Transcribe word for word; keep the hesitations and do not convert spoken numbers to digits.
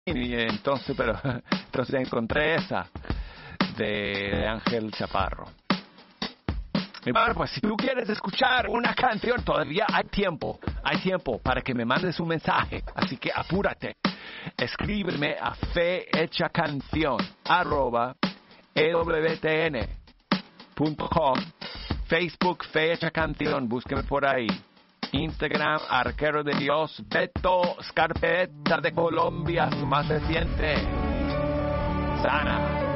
y entonces, pero entonces encontré esa de Ángel Chaparro. Y bueno, pues si tú quieres escuchar una canción, todavía hay tiempo, hay tiempo para que me mandes un mensaje, así que apúrate. Escríbeme a fehechacanción arroba ewtn punto com, Facebook Fehecha Canción, búsqueme por ahí. Instagram, Arquero de Dios, Beto Scarpetta de Colombia, su más reciente. Sana.